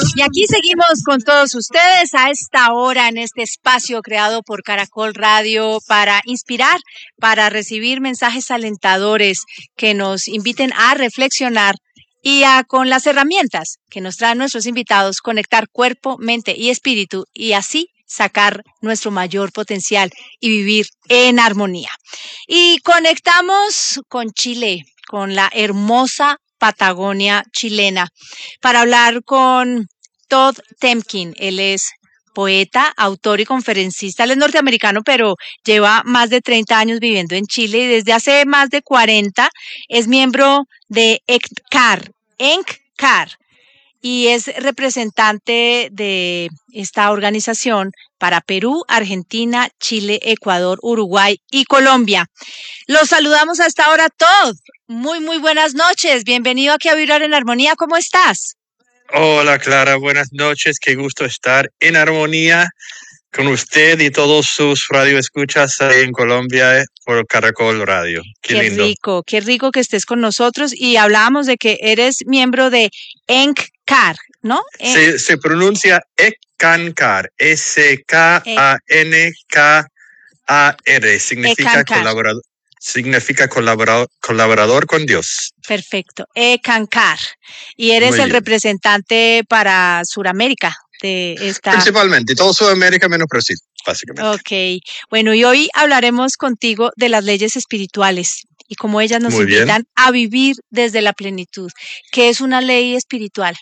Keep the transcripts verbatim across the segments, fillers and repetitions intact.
Y aquí seguimos con todos ustedes a esta hora en este espacio creado por Caracol Radio para inspirar, para recibir mensajes alentadores que nos inviten a reflexionar y a, con las herramientas que nos traen nuestros invitados, conectar cuerpo, mente y espíritu y así sacar nuestro mayor potencial y vivir en armonía. Y conectamos con Chile, con la hermosa Patagonia chilena, para hablar con Todd Temkin. Él es poeta, autor y conferencista. Él es norteamericano, pero lleva más de treinta años viviendo en Chile y desde hace más de cuarenta es miembro de ENCCAR, ENCCAR, y es representante de esta organización para Perú, Argentina, Chile, Ecuador, Uruguay y Colombia. Los saludamos a esta hora, Todd. Muy, muy buenas noches. Bienvenido aquí a Vibrar en Armonía. ¿Cómo estás? Hola, Clara. Buenas noches. Qué gusto estar en armonía con usted y todos sus radioescuchas ahí en Colombia por Caracol Radio. Qué, qué lindo. rico, qué rico que estés con nosotros. Y hablábamos de que eres miembro de ENCCAR, ¿no? Se, se pronuncia ENCCAR, S K A N K A R. Significa colaborador. Significa colaborador, colaborador con Dios. Perfecto. ENCCAR. Y eres Muy el bien. representante para Sudamérica de esta... Principalmente, todo Sudamérica menos Brasil, básicamente. Ok. Bueno, y hoy hablaremos contigo de las leyes espirituales y cómo ellas nos Muy invitan bien. a vivir desde la plenitud. ¿Qué es una ley espiritual?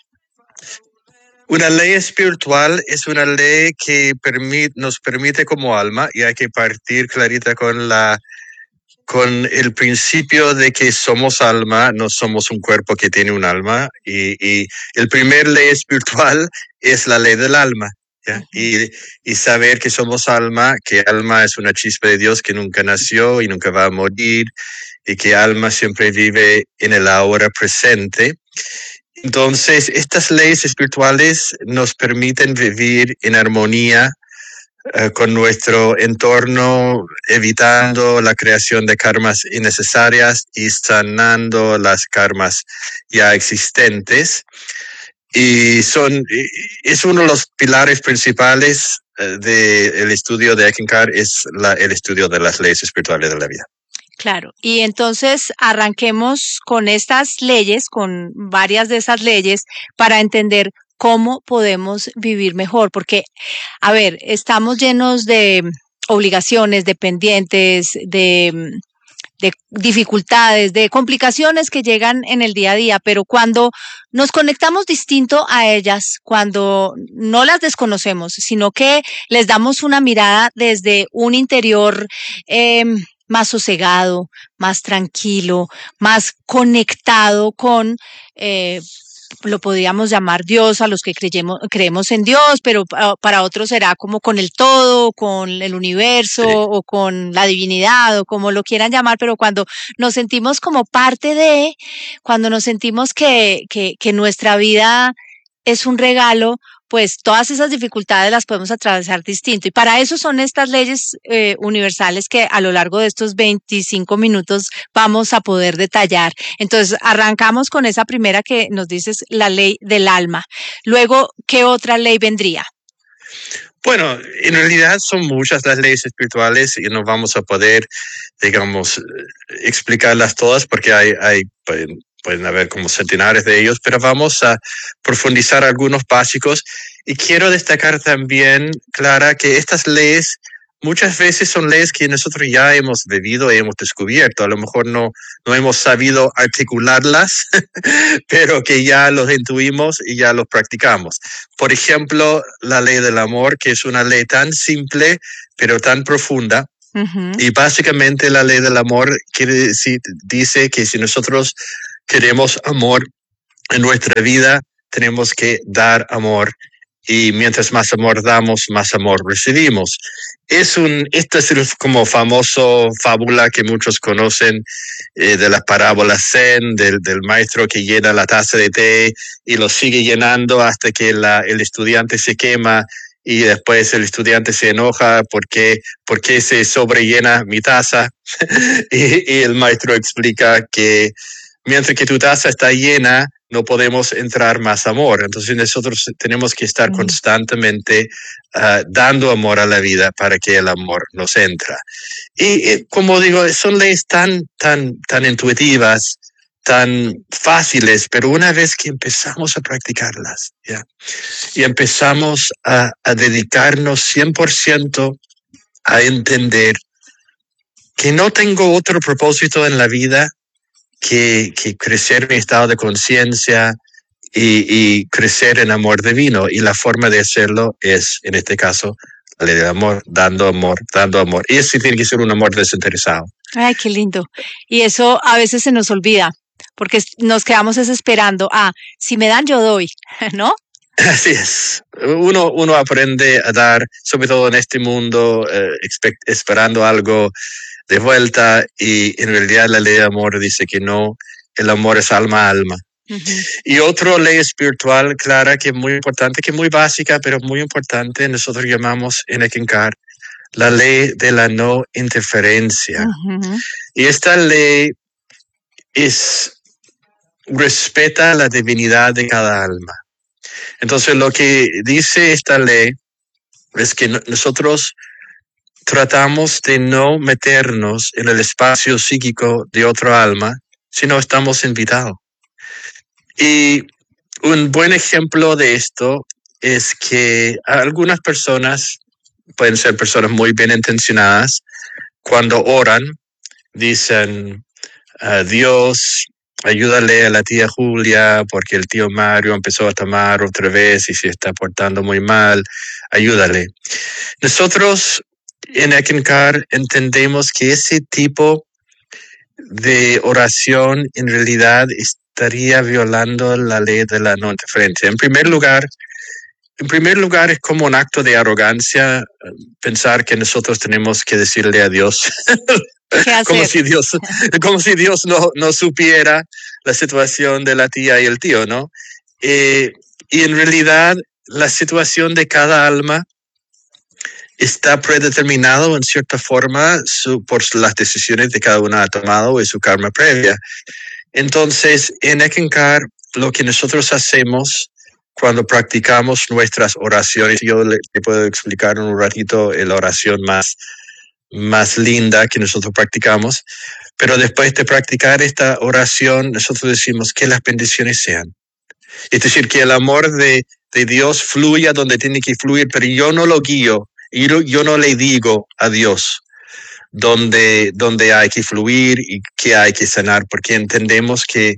Una ley espiritual es una ley que permit, nos permite como alma, y hay que partir clarita con la con el principio de que somos alma, no somos un cuerpo que tiene un alma, y, y el primer ley espiritual es la ley del alma, ¿ya? Uh-huh. y, y saber que somos alma, que alma es una chispa de Dios que nunca nació y nunca va a morir, y que alma siempre vive en el ahora presente. Entonces, estas leyes espirituales nos permiten vivir en armonía Uh, con nuestro entorno, evitando la creación de karmas innecesarias y sanando las karmas ya existentes. Y son, es uno de los pilares principales uh, del estudio de ENCCAR, es la, el estudio de las leyes espirituales de la vida. Claro, y entonces arranquemos con estas leyes, con varias de esas leyes, para entender cómo podemos vivir mejor, porque, a ver, estamos llenos de obligaciones, de pendientes, de, de dificultades, de complicaciones que llegan en el día a día, pero cuando nos conectamos distinto a ellas, cuando no las desconocemos, sino que les damos una mirada desde un interior eh, más sosegado, más tranquilo, más conectado con... Eh, lo podríamos llamar Dios a los que creyemos, creemos en Dios, pero para otros será como con el todo, con el universo, sí, o con la divinidad, o como lo quieran llamar, pero cuando nos sentimos como parte de, cuando nos sentimos que, que, que nuestra vida es un regalo, pues todas esas dificultades las podemos atravesar distinto. Y para eso son estas leyes eh, universales que a lo largo de estos veinticinco minutos vamos a poder detallar. Entonces, arrancamos con esa primera que nos dices, la ley del alma. Luego, ¿qué otra ley vendría? Bueno, en realidad son muchas las leyes espirituales y no vamos a poder, digamos, explicarlas todas porque hay... hay pueden haber como centenares de ellos, pero vamos a profundizar algunos básicos. Y quiero destacar también, Clara, que estas leyes muchas veces son leyes que nosotros ya hemos vivido y hemos descubierto. A lo mejor no, no hemos sabido articularlas, pero que ya los intuimos y ya los practicamos. Por ejemplo, la ley del amor, que es una ley tan simple, pero tan profunda. Uh-huh. Y básicamente la ley del amor quiere decir, dice que si nosotros queremos amor en nuestra vida, tenemos que dar amor. Y mientras más amor damos, más amor recibimos. Es un, esta es el como famoso fábula que muchos conocen eh, de las parábolas Zen, del, del maestro que llena la taza de té y lo sigue llenando hasta que la, el estudiante se quema y después el estudiante se enoja porque, porque se sobrellena mi taza y, y el maestro explica que mientras que tu taza está llena, no podemos entrar más amor. Entonces nosotros tenemos que estar mm. constantemente uh, dando amor a la vida para que el amor nos entra. Y, y como digo, son leyes tan, tan, tan intuitivas, tan fáciles, pero una vez que empezamos a practicarlas, ¿ya? Y empezamos a, a dedicarnos cien por ciento a entender que no tengo otro propósito en la vida que, que crecer mi estado de conciencia y, y crecer en amor divino. Y la forma de hacerlo es, en este caso, la ley del amor, dando amor, dando amor. Y eso tiene que ser un amor desinteresado. Ay, qué lindo. Y eso a veces se nos olvida, porque nos quedamos esperando, ah, si me dan, yo doy, ¿no? Así es. Uno, uno aprende a dar, sobre todo en este mundo, eh, esperando algo de vuelta, y en realidad la ley de amor dice que no, el amor es alma a alma. Uh-huh. Y otra ley espiritual clara que es muy importante, que es muy básica, pero muy importante, nosotros llamamos en Eckankar la ley de la no interferencia. Uh-huh. Y esta ley es, respeta la divinidad de cada alma. Entonces lo que dice esta ley es que nosotros tratamos de no meternos en el espacio psíquico de otro alma si no estamos invitados. Y un buen ejemplo de esto es que algunas personas, pueden ser personas muy bien intencionadas, cuando oran, dicen, uh, Dios, ayúdale a la tía Julia porque el tío Mario empezó a tomar otra vez y se está portando muy mal, ayúdale. Nosotros en Eckankar entendemos que ese tipo de oración en realidad estaría violando la ley de la no interferencia. En primer lugar, en primer lugar es como un acto de arrogancia pensar que nosotros tenemos que decirle a Dios como si Dios, como si Dios no, no supiera la situación de la tía y el tío, ¿no? Eh, y en realidad la situación de cada alma está predeterminado en cierta forma su, por las decisiones que cada una ha tomado y su karma previa. Entonces, en Eckankar, lo que nosotros hacemos cuando practicamos nuestras oraciones, yo le, le puedo explicar en un ratito la oración más, más linda que nosotros practicamos, pero después de practicar esta oración, nosotros decimos que las bendiciones sean. Es decir, que el amor de, de Dios fluya donde tiene que fluir, pero yo no lo guío. Y yo, yo no le digo a Dios dónde, dónde hay que fluir y qué hay que sanar, porque entendemos que,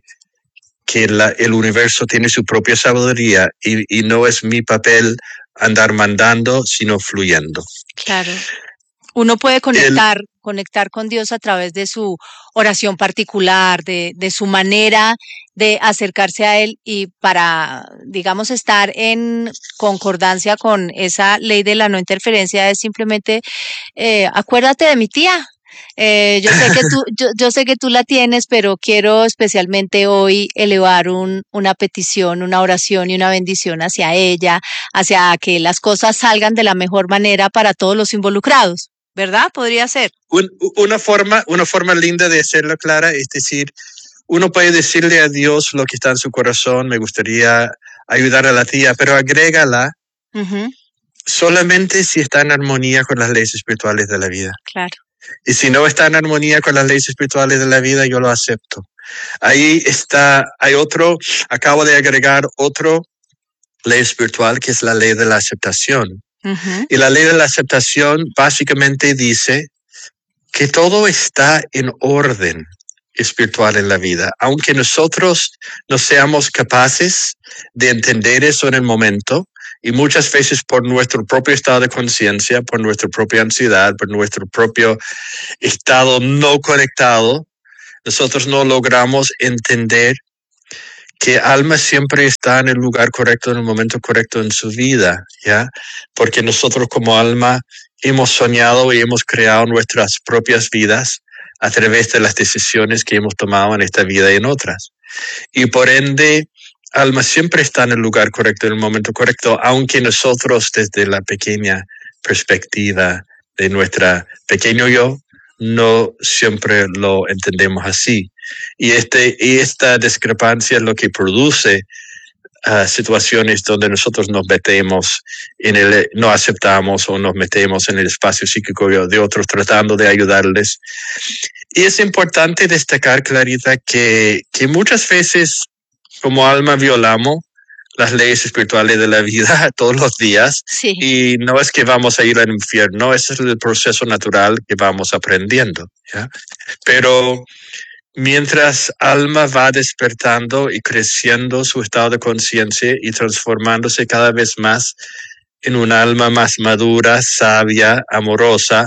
que la, el universo tiene su propia sabiduría y, y no es mi papel andar mandando, sino fluyendo. Claro. Uno puede conectar, el, conectar con Dios a través de su oración particular, de, de su manera de acercarse a Él, y para, digamos, estar en concordancia con esa ley de la no interferencia es simplemente, eh, acuérdate de mi tía. Eh, yo sé que tú, yo, yo sé que tú la tienes, pero quiero especialmente hoy elevar un, una petición, una oración y una bendición hacia ella, hacia que las cosas salgan de la mejor manera para todos los involucrados. ¿Verdad? Podría ser. Un, una, forma, una forma linda de hacerlo, Clara, es decir, uno puede decirle a Dios lo que está en su corazón, me gustaría ayudar a la tía, pero agrégala uh-huh. solamente si está en armonía con las leyes espirituales de la vida. Claro. Y si no está en armonía con las leyes espirituales de la vida, yo lo acepto. Ahí está, hay otro, acabo de agregar otro ley espiritual que es la ley de la aceptación. Uh-huh. Y la ley de la aceptación básicamente dice que todo está en orden espiritual en la vida. Aunque nosotros no seamos capaces de entender eso en el momento, y muchas veces por nuestro propio estado de conciencia, por nuestra propia ansiedad, por nuestro propio estado no conectado, nosotros no logramos entender que alma siempre está en el lugar correcto, en el momento correcto en su vida, ¿ya? Porque nosotros como alma hemos soñado y hemos creado nuestras propias vidas a través de las decisiones que hemos tomado en esta vida y en otras. Y por ende, alma siempre está en el lugar correcto, en el momento correcto, aunque nosotros desde la pequeña perspectiva de nuestra pequeño yo, no siempre lo entendemos así. Y, este, y esta discrepancia es lo que produce uh, situaciones donde nosotros nos metemos en el, no aceptamos o nos metemos en el espacio psíquico de otros tratando de ayudarles. Y es importante destacar, Clarita, que, que muchas veces como alma violamos las leyes espirituales de la vida todos los días. Sí. Y no es que vamos a ir al infierno, ese es el proceso natural que vamos aprendiendo, ¿ya? Pero mientras alma va despertando y creciendo su estado de conciencia y transformándose cada vez más en un alma más madura, sabia, amorosa,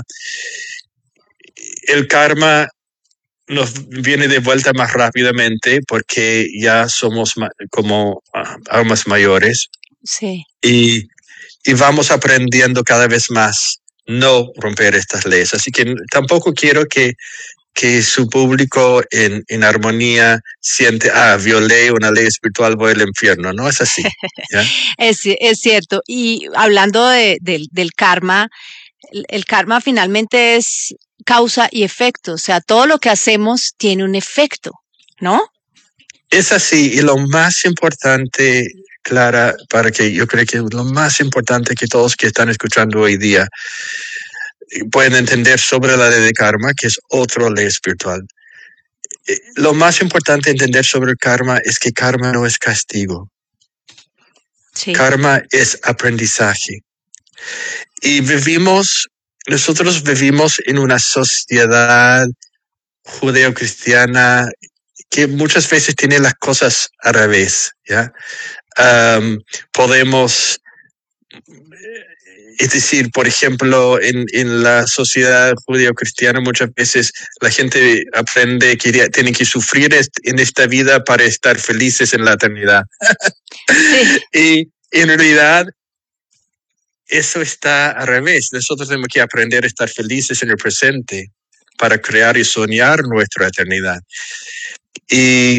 el karma nos viene de vuelta más rápidamente porque ya somos ma- como uh, almas mayores. Sí. Y, y vamos aprendiendo cada vez más no romper estas leyes. Así que tampoco quiero que, que su público en, en armonía siente, ah, violé una ley espiritual, voy al infierno. No es así, ¿ya? es, es cierto. Y hablando de, de, del karma, el, el karma finalmente es causa y efecto. O sea, todo lo que hacemos tiene un efecto, ¿no? Es así. Y lo más importante, Clara, para que yo creo que lo más importante que todos que están escuchando hoy día pueden entender sobre la ley de karma, que es otra ley espiritual. Lo más importante entender sobre el karma es que karma no es castigo. Sí. Karma es aprendizaje. Y vivimos, nosotros vivimos en una sociedad judeocristiana que muchas veces tiene las cosas al revés, ¿ya? Um, podemos, es decir, por ejemplo, en, en la sociedad judeocristiana muchas veces la gente aprende que tienen que sufrir en esta vida para estar felices en la eternidad. Sí. Y en realidad eso está al revés. Nosotros tenemos que aprender a estar felices en el presente para crear y soñar nuestra eternidad. Y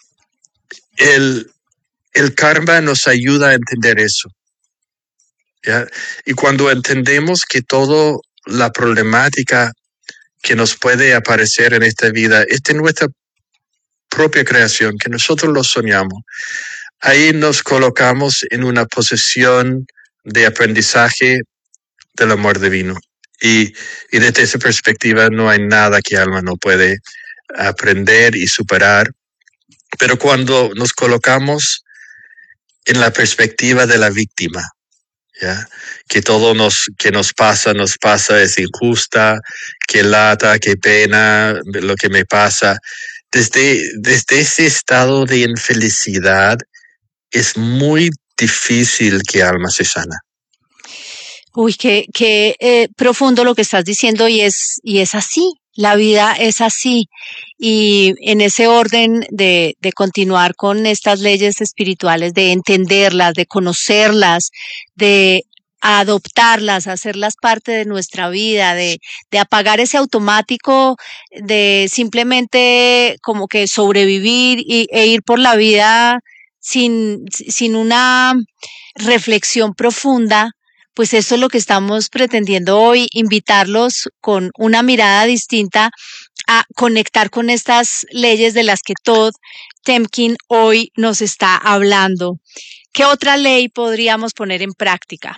el, el karma nos ayuda a entender eso, ¿ya? Y cuando entendemos que toda la problemática que nos puede aparecer en esta vida es de nuestra propia creación, que nosotros lo soñamos, ahí nos colocamos en una posición de aprendizaje del amor divino. Y, y desde esa perspectiva no hay nada que alma no puede aprender y superar. Pero cuando nos colocamos en la perspectiva de la víctima, ¿ya? Que todo nos, que nos pasa, nos pasa, es injusta, que lata, que pena, lo que me pasa. Desde, desde ese estado de infelicidad es muy difícil que alma se sana. Uy, qué, qué eh, profundo lo que estás diciendo y es, y es así, la vida es así. Y en ese orden de, de continuar con estas leyes espirituales, de entenderlas, de conocerlas, de adoptarlas, hacerlas parte de nuestra vida, de, de apagar ese automático de simplemente como que sobrevivir y, e ir por la vida sin, sin una reflexión profunda. Pues eso es lo que estamos pretendiendo hoy, invitarlos con una mirada distinta a conectar con estas leyes de las que Todd Temkin hoy nos está hablando. ¿Qué otra ley podríamos poner en práctica?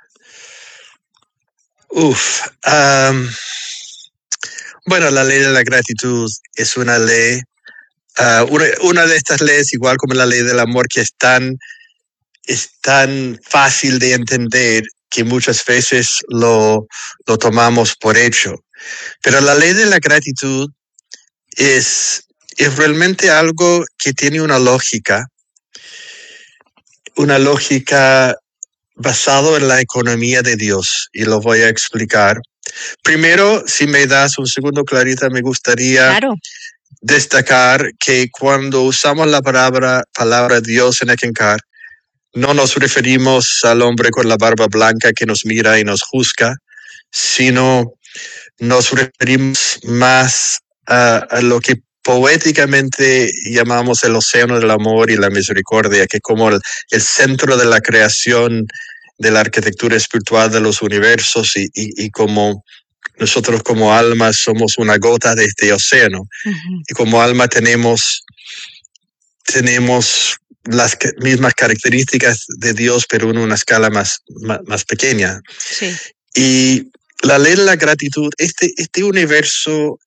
Uf, um, bueno, la ley de la gratitud es una ley, uh, una, una de estas leyes, igual como la ley del amor, que es tan, es tan fácil de entender que muchas veces lo, lo tomamos por hecho. Pero la ley de la gratitud es, es realmente algo que tiene una lógica, una lógica basado en la economía de Dios, y lo voy a explicar. Primero, si me das un segundo, Clarita, me gustaría claro. destacar que cuando usamos la palabra, palabra Dios en Eckankar, no nos referimos al hombre con la barba blanca que nos mira y nos juzga, sino nos referimos más a, a lo que poéticamente llamamos el océano del amor y la misericordia, que como el, el centro de la creación de la arquitectura espiritual de los universos y, y, y como nosotros como alma somos una gota de este océano. Uh-huh. Y como alma tenemos, tenemos las mismas características de Dios, pero en una escala más, más, más pequeña. Sí. Y la ley de la gratitud, este, este universo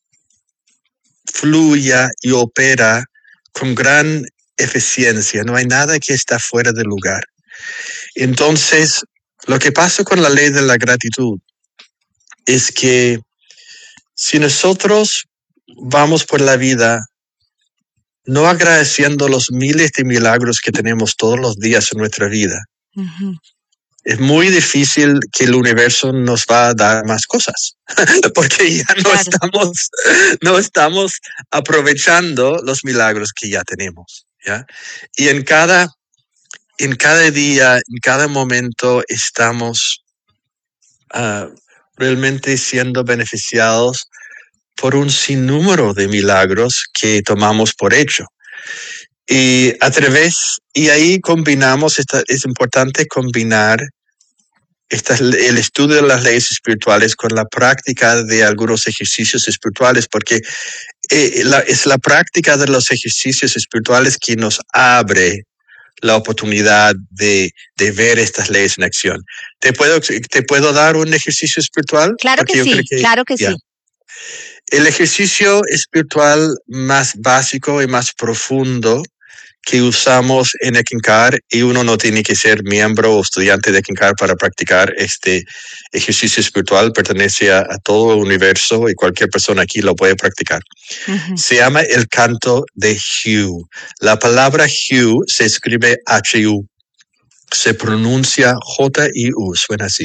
fluye y opera con gran eficiencia. No hay nada que está fuera de lugar. Entonces, lo que pasa con la ley de la gratitud es que si nosotros vamos por la vida no agradeciendo los miles de milagros que tenemos todos los días en nuestra vida, uh-huh. es muy difícil que el universo nos va a dar más cosas, porque ya no, claro. estamos, no estamos aprovechando los milagros que ya tenemos, ¿ya? Y en cada, en cada día, en cada momento estamos uh, realmente siendo beneficiados por un sinnúmero de milagros que tomamos por hecho. Y a través, y ahí combinamos, esta, es importante combinar esta, el estudio de las leyes espirituales con la práctica de algunos ejercicios espirituales, porque eh, la, es la práctica de los ejercicios espirituales que nos abre la oportunidad de, de ver estas leyes en acción. ¿Te puedo, te puedo dar un ejercicio espiritual? Claro que sí, que, claro que yeah. sí. El ejercicio espiritual más básico y más profundo que usamos en Eckankar, y uno no tiene que ser miembro o estudiante de Eckankar para practicar este ejercicio espiritual, pertenece a, a todo el universo y cualquier persona aquí lo puede practicar. Uh-huh. Se llama el canto de Hu. La palabra Hu se escribe H U, se pronuncia J I U, suena así.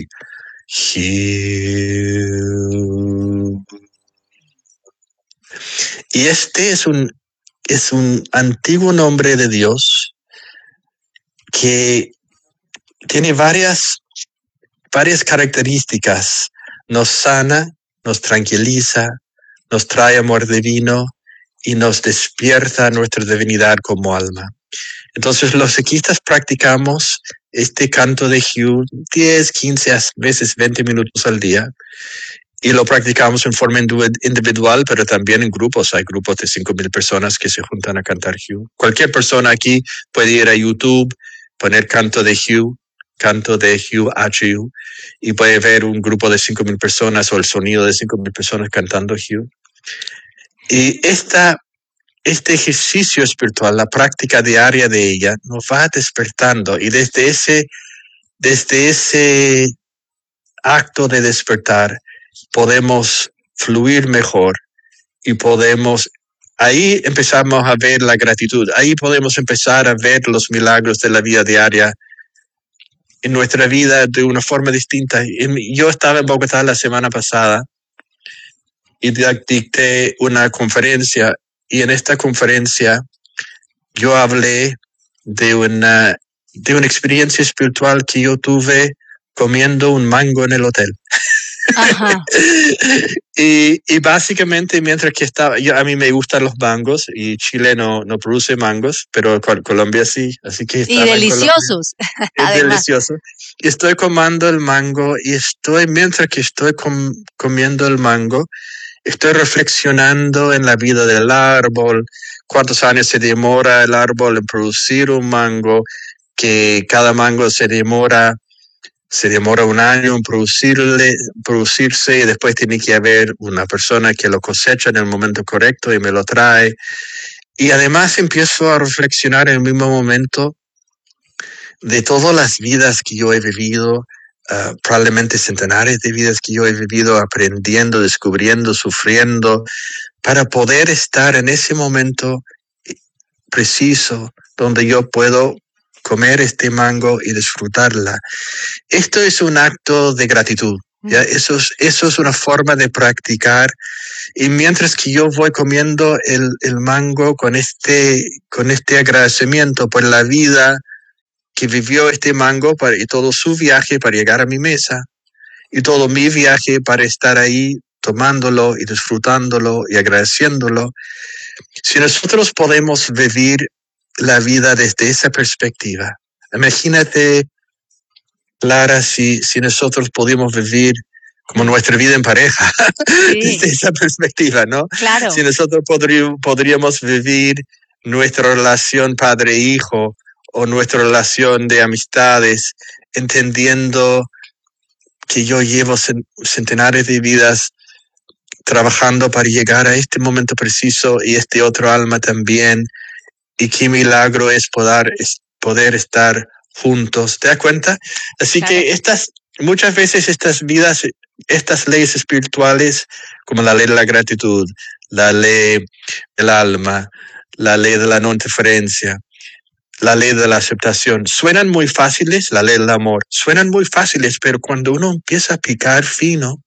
Hu. Y este es un, es un antiguo nombre de Dios que tiene varias, varias características. Nos sana, nos tranquiliza, nos trae amor divino y nos despierta nuestra divinidad como alma. Entonces los equistas practicamos este canto de Hu diez, quince, a veces veinte minutos al día. Y lo practicamos en forma individual, pero también en grupos. Hay grupos de cinco mil personas que se juntan a cantar Hu. Cualquier persona aquí puede ir a YouTube, poner canto de Hu, canto de Hu, H U, y puede ver un grupo de cinco mil personas o el sonido de cinco mil personas cantando Hu. Y esta, este ejercicio espiritual, la práctica diaria de ella, nos va despertando. Y desde ese, desde ese acto de despertar, podemos fluir mejor y podemos, ahí empezamos a ver la gratitud, ahí podemos empezar a ver los milagros de la vida diaria en nuestra vida de una forma distinta. Yo estaba en Bogotá la semana pasada y dicté una conferencia, y en esta conferencia yo hablé de una, de una experiencia espiritual que yo tuve comiendo un mango en el hotel. Ajá. y, y básicamente mientras que estaba, yo, a mí me gustan los mangos y Chile no, no produce mangos, pero Colombia sí, así que y deliciosos. Es delicioso. Y estoy comiendo el mango y estoy, mientras que estoy com, comiendo el mango, estoy reflexionando en la vida del árbol, cuántos años se demora el árbol en producir un mango, que cada mango se demora Se demora un año en producirle, producirse y después tiene que haber una persona que lo cosecha en el momento correcto y me lo trae. Y además empiezo a reflexionar en el mismo momento de todas las vidas que yo he vivido, uh, probablemente centenares de vidas que yo he vivido aprendiendo, descubriendo, sufriendo, para poder estar en ese momento preciso donde yo puedo comer este mango y disfrutarla. Esto es un acto de gratitud. ¿ya? Eso, es, eso es una forma de practicar. Y mientras que yo voy comiendo el, el mango con este, con este agradecimiento por la vida que vivió este mango para, y todo su viaje para llegar a mi mesa, y todo mi viaje para estar ahí tomándolo y disfrutándolo y agradeciéndolo. Si nosotros podemos vivir la vida desde esa perspectiva, imagínate, Clara, si, si nosotros podemos vivir como nuestra vida en pareja, Sí. desde esa perspectiva, ¿no? Claro. Si nosotros podríamos, podríamos vivir nuestra relación padre-hijo o nuestra relación de amistades, entendiendo que yo llevo centenares de vidas trabajando para llegar a este momento preciso y este otro alma también, y qué milagro es poder, es poder estar juntos. ¿Te das cuenta? Así claro. que estas, muchas veces estas vidas, estas leyes espirituales, como la ley de la gratitud, la ley del alma, la ley de la no interferencia, la ley de la aceptación, suenan muy fáciles, la ley del amor, suenan muy fáciles, pero cuando uno empieza a picar fino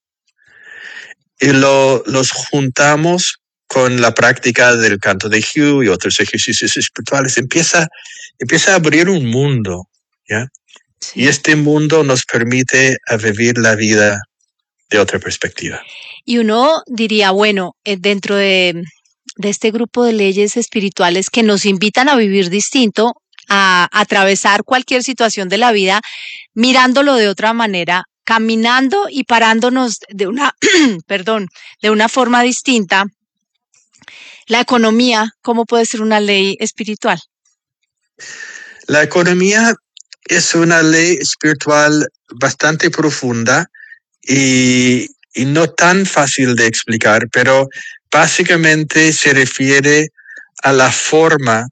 y lo, los juntamos con la práctica del canto de Hugh y otros ejercicios espirituales, empieza, empieza a abrir un mundo, ¿ya? Sí. Y este mundo nos permite a vivir la vida de otra perspectiva. Y uno diría, bueno, dentro de, de este grupo de leyes espirituales que nos invitan a vivir distinto, a, a atravesar cualquier situación de la vida, mirándolo de otra manera, caminando y parándonos de una, perdón, de una forma distinta. La economía, ¿cómo puede ser una ley espiritual? La economía es una ley espiritual bastante profunda y, y no tan fácil de explicar, pero básicamente se refiere a la forma,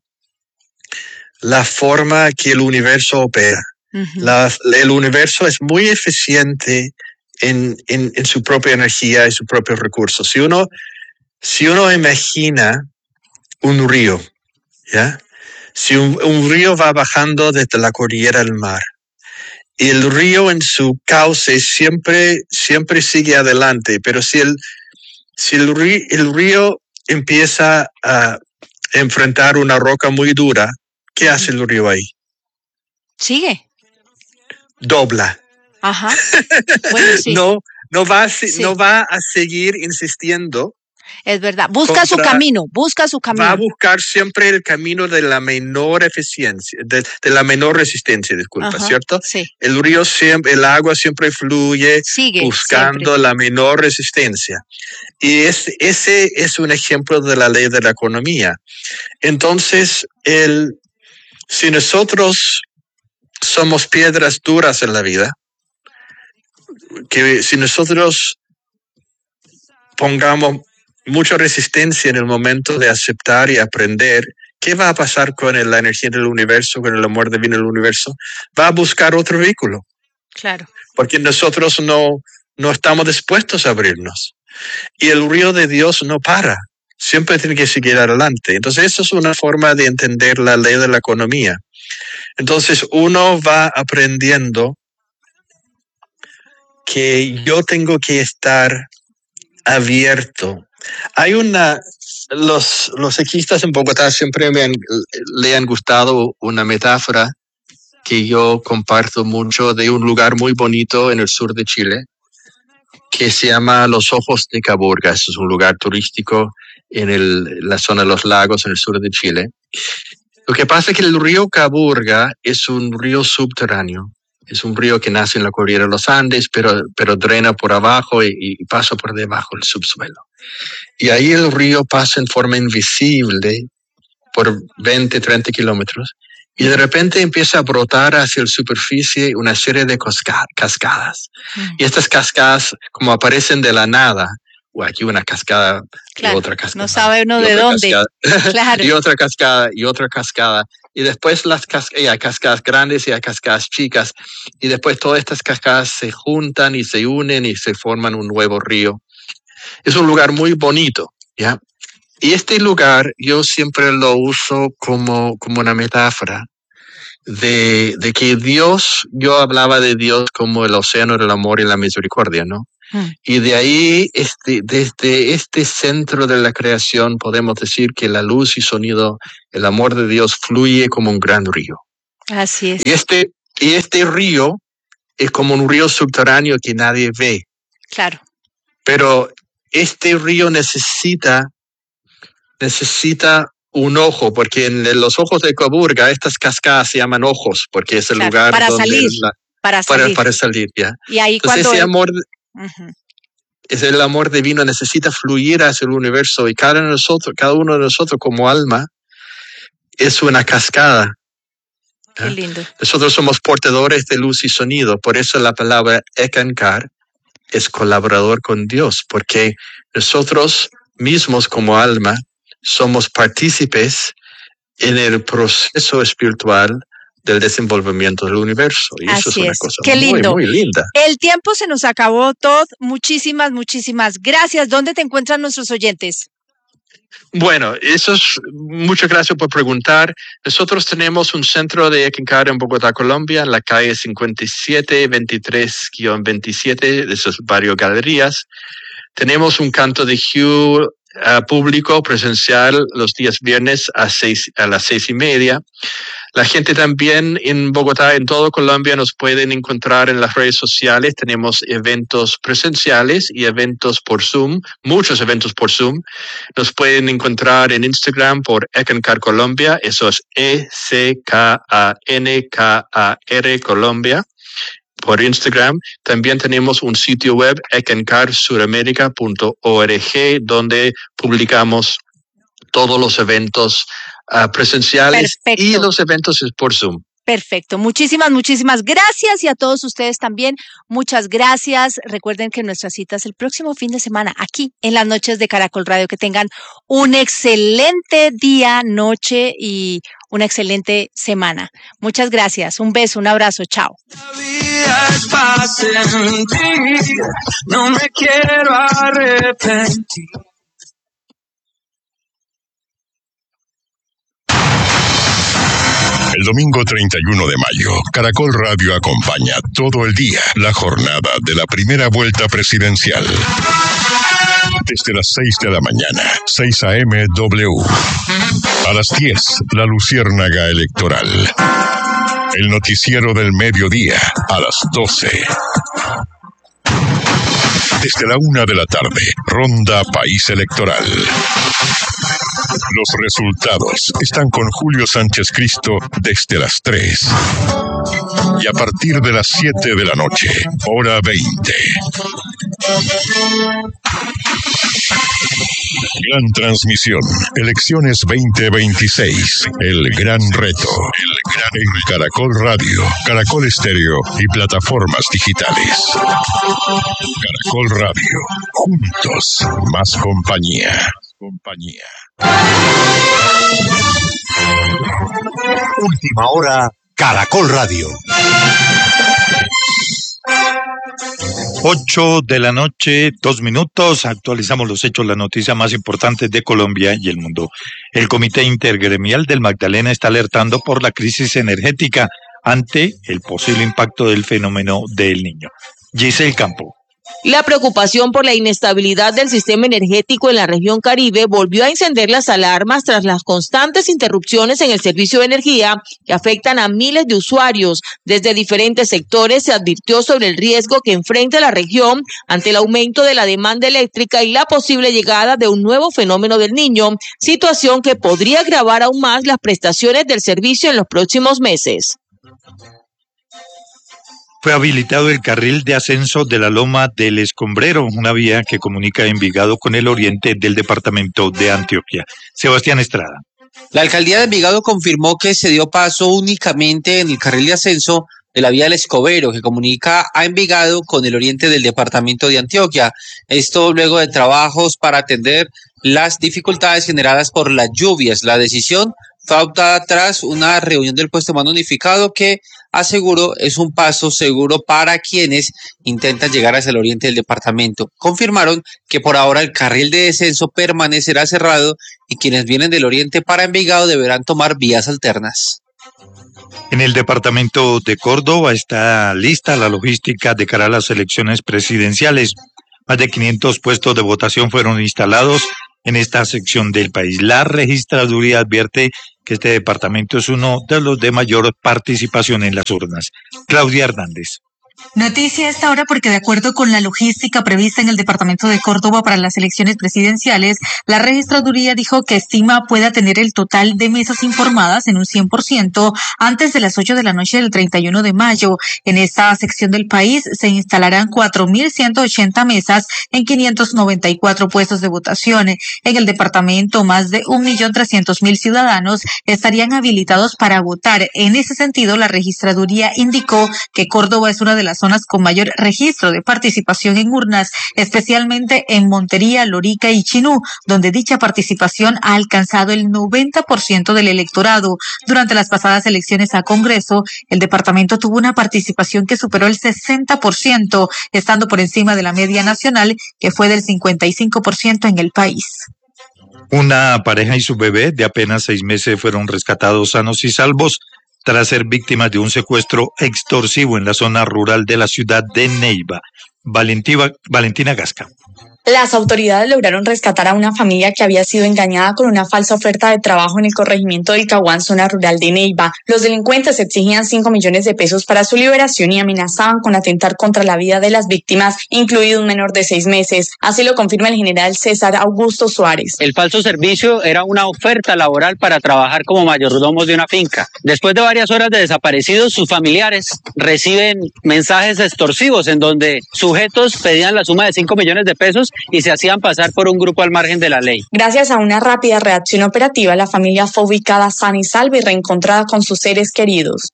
la forma que el universo opera. Uh-huh. La, el universo es muy eficiente en, en, en su propia energía y sus propios recursos. Si uno, si uno imagina un río, ¿ya? Si un, un río va bajando desde la cordillera al mar, y el río en su cauce siempre, siempre sigue adelante, pero si el, si el río, el río empieza a enfrentar una roca muy dura, ¿qué hace el río ahí? Sigue. Dobla. Ajá. Bueno, sí. no, no, va a, sí. no va a seguir insistiendo. Es verdad. Busca contra, su camino, busca su camino. Va a buscar siempre el camino de la menor eficiencia, de, de la menor resistencia, disculpa, Ajá, ¿cierto? Sí. El río siempre, el agua siempre fluye Sigue, buscando siempre. la menor resistencia. Y es, ese es un ejemplo de la ley de la economía. Entonces, el, si nosotros somos piedras duras en la vida, que si nosotros pongamos mucha resistencia en el momento de aceptar y aprender, ¿qué va a pasar con la energía del universo, con el amor divino del universo? Va a buscar otro vehículo. Claro. Porque nosotros no, no estamos dispuestos a abrirnos. Y el río de Dios no para. Siempre tiene que seguir adelante. Entonces, eso es una forma de entender la ley de la economía. Entonces, uno va aprendiendo que yo tengo que estar abierto. Hay una, los, los equistas en Bogotá siempre me han, le han gustado una metáfora que yo comparto mucho de un lugar muy bonito en el sur de Chile que se llama Los Ojos de Caburga. Es un lugar turístico en el, la zona de los lagos en el sur de Chile. Lo que pasa es que el río Caburga es un río subterráneo. Es un río que nace en la cordillera de los Andes, pero, pero drena por abajo y, y pasa por debajo del subsuelo. Y ahí el río pasa en forma invisible por veinte, treinta kilómetros y de repente empieza a brotar hacia la superficie una serie de cascadas. Mm. Y estas cascadas, como aparecen de la nada, o aquí una cascada claro, y otra cascada. No sabe uno de dónde. Claro. Y otra cascada y otra cascada. Y después las cascadas, hay cascadas grandes y hay cascadas chicas. Y después todas estas cascadas se juntan y se unen y se forman un nuevo río. Es un lugar muy bonito, ¿ya? Y este lugar yo siempre lo uso como, como una metáfora de, de que Dios, yo hablaba de Dios como el océano del amor y la misericordia, ¿no? Hmm. Y de ahí, este, desde este centro de la creación, podemos decir que la luz y sonido, el amor de Dios fluye como un gran río. Así es. Y este, y este río es como un río subterráneo que nadie ve. Claro. Pero este río necesita, necesita un ojo, porque en los ojos de Caburga estas cascadas se llaman ojos, porque es el claro, lugar para donde salir, la, para salir, para, para salir, ya. Y ahí Entonces cuando ese amor, Ujú. Es el amor divino, necesita fluir hacia el universo y cada, nosotros, cada uno de nosotros como alma es una cascada. Qué lindo. Nosotros somos portadores de luz y sonido, por eso la palabra Ekankar es colaborador con Dios, porque nosotros mismos como alma somos partícipes en el proceso espiritual del desenvolvimiento del universo. Y eso Así es una es. cosa Qué muy, lindo. muy linda. El tiempo se nos acabó, Todd. Muchísimas, muchísimas gracias. ¿Dónde te encuentran nuestros oyentes? Bueno, eso es, muchas gracias por preguntar. Nosotros tenemos un centro de Ekankar en Bogotá, Colombia, en la calle cincuenta y siete veintitrés veintisiete de esos barrios galerías. Tenemos un canto de Hugh uh, público presencial los días viernes a, seis, a las seis y media. La gente también en Bogotá, en todo Colombia, nos pueden encontrar en las redes sociales. Tenemos eventos presenciales y eventos por Zoom, muchos eventos por Zoom. Nos pueden encontrar en Instagram por Ekankar Colombia, eso es E C K A N K A R Colombia. Por Instagram. También tenemos un sitio web, ekankar suramerica punto org, donde publicamos todos los eventos uh, presenciales. Perfecto. Y los eventos por Zoom. Perfecto. Muchísimas, muchísimas gracias y a todos ustedes también. Muchas gracias. Recuerden que nuestra cita es el próximo fin de semana aquí en las noches de Caracol Radio. Que tengan un excelente día, noche y una excelente semana. Muchas gracias. Un beso, un abrazo. Chao. No me quiero arrepentir. El domingo treinta y uno de mayo, Caracol Radio acompaña todo el día la jornada de la primera vuelta presidencial. Desde las seis de la mañana, seis a eme W. A las diez, la luciérnaga electoral. El noticiero del mediodía, a las doce. Desde la una de la tarde, Ronda País Electoral. Los resultados están con Julio Sánchez Cristo desde las tres. Y a partir de las siete de la noche, hora veinte. Gran transmisión, elecciones veinte veintiséis, el gran reto, el gran en Caracol Radio, Caracol Estéreo y plataformas digitales. Caracol Radio, juntos, más compañía. Compañía. Última hora, Caracol Radio. Ocho de la noche, dos minutos, actualizamos los hechos, las noticias más importantes de Colombia y el mundo. El Comité Intergremial del Magdalena está alertando por la crisis energética ante el posible impacto del fenómeno del Niño. Giselle Campo. La preocupación por la inestabilidad del sistema energético en la región Caribe volvió a encender las alarmas tras las constantes interrupciones en el servicio de energía que afectan a miles de usuarios. Desde diferentes sectores se advirtió sobre el riesgo que enfrenta la región ante el aumento de la demanda eléctrica y la posible llegada de un nuevo fenómeno del Niño, situación que podría agravar aún más las prestaciones del servicio en los próximos meses. Fue habilitado el carril de ascenso de la Loma del Escombrero, una vía que comunica Envigado con el oriente del departamento de Antioquia. Sebastián Estrada. La alcaldía de Envigado confirmó que se dio paso únicamente en el carril de ascenso de la vía del Escobero, que comunica a Envigado con el oriente del departamento de Antioquia. Esto luego de trabajos para atender las dificultades generadas por las lluvias. La decisión fue adoptada tras una reunión del puesto de mando unificado que aseguró es un paso seguro para quienes intentan llegar hacia el oriente del departamento. Confirmaron que por ahora el carril de descenso permanecerá cerrado y quienes vienen del oriente para Envigado deberán tomar vías alternas. En el departamento de Córdoba está lista la logística de cara a las elecciones presidenciales. Más de quinientos puestos de votación fueron instalados en esta sección del país. La registraduría advierte que este departamento es uno de los de mayor participación en las urnas. Claudia Hernández. Noticia a esta hora porque de acuerdo con la logística prevista en el departamento de Córdoba para las elecciones presidenciales, la registraduría dijo que estima pueda tener el total de mesas informadas en un cien por ciento antes de las ocho de la noche del treinta y uno de mayo. En esta sección del país se instalarán cuatro mil ciento ochenta mesas en quinientos noventa y cuatro puestos de votación. En el departamento, más de un millón trescientos mil ciudadanos estarían habilitados para votar. En ese sentido, la registraduría indicó que Córdoba es una de las zonas con mayor registro de participación en urnas, especialmente en Montería, Lorica y Chinú, donde dicha participación ha alcanzado el noventa por ciento del electorado. Durante las pasadas elecciones a Congreso, el departamento tuvo una participación que superó el sesenta por ciento, estando por encima de la media nacional, que fue del cincuenta y cinco por ciento en el país. Una pareja y su bebé de apenas seis meses fueron rescatados sanos y salvos tras ser víctimas de un secuestro extorsivo en la zona rural de la ciudad de Neiva. Valentina, Valentina Gasca. Las autoridades lograron rescatar a una familia que había sido engañada con una falsa oferta de trabajo en el corregimiento del Caguán, zona rural de Neiva. Los delincuentes exigían cinco millones de pesos para su liberación y amenazaban con atentar contra la vida de las víctimas, incluido un menor de seis meses. Así lo confirma el general César Augusto Suárez. El falso servicio era una oferta laboral para trabajar como mayordomos de una finca. Después de varias horas de desaparecidos, sus familiares reciben mensajes extorsivos en donde sujetos pedían la suma de cinco millones de pesos y se hacían pasar por un grupo al margen de la ley. Gracias a una rápida reacción operativa, la familia fue ubicada sana y salva y reencontrada con sus seres queridos.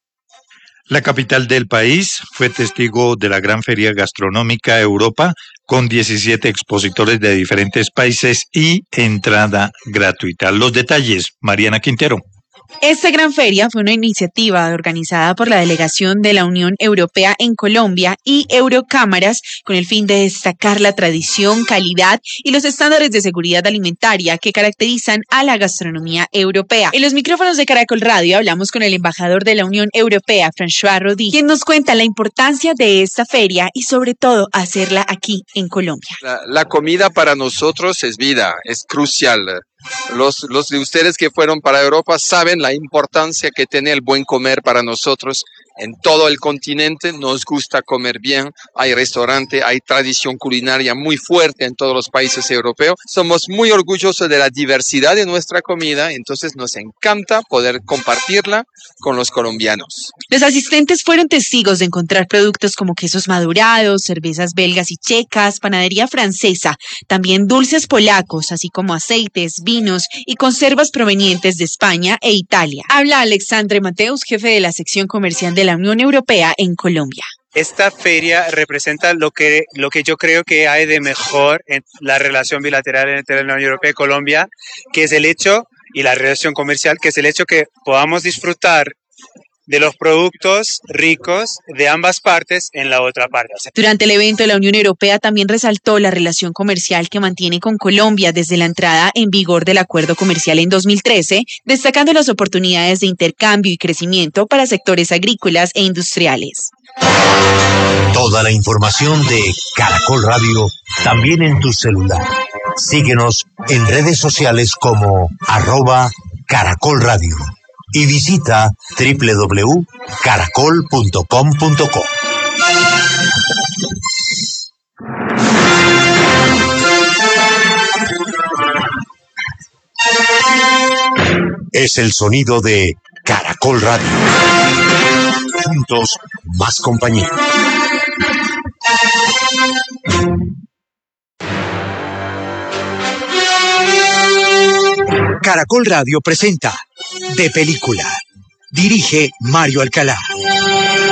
La capital del país fue testigo de la gran feria gastronómica Europa con diecisiete expositores de diferentes países y entrada gratuita. Los detalles, Mariana Quintero. Esta gran feria fue una iniciativa organizada por la Delegación de la Unión Europea en Colombia y Eurocámaras con el fin de destacar la tradición, calidad y los estándares de seguridad alimentaria que caracterizan a la gastronomía europea. En los micrófonos de Caracol Radio hablamos con el embajador de la Unión Europea, François Rodi, quien nos cuenta la importancia de esta feria y sobre todo hacerla aquí en Colombia. La, la comida para nosotros es vida, es crucial. Los, los de ustedes que fueron para Europa saben la importancia que tiene el buen comer para nosotros. En todo el continente nos gusta comer bien, hay restaurante, hay tradición culinaria muy fuerte en todos los países europeos. Somos muy orgullosos de la diversidad de nuestra comida, entonces nos encanta poder compartirla con los colombianos. Los asistentes fueron testigos de encontrar productos como quesos madurados, cervezas belgas y checas, panadería francesa, también dulces polacos, así como aceites, vinos y conservas provenientes de España e Italia. Habla Alexandre Mateus, jefe de la sección comercial de la Unión Europea en Colombia. Esta feria representa lo que, lo que yo creo que hay de mejor en la relación bilateral entre la Unión Europea y Colombia, que es el hecho, y la relación comercial, que es el hecho que podamos disfrutar de los productos ricos de ambas partes en la otra parte. Durante el evento, la Unión Europea también resaltó la relación comercial que mantiene con Colombia desde la entrada en vigor del acuerdo comercial en dos mil trece, destacando las oportunidades de intercambio y crecimiento para sectores agrícolas e industriales. Toda la información de Caracol Radio también en tu celular. Síguenos en redes sociales como arroba Caracol Radio. Y visita doble u doble u doble u punto caracol punto com punto co. Es el sonido de Caracol Radio. Juntos, más compañía. Caracol Radio presenta De Película. Dirige Mario Alcalá.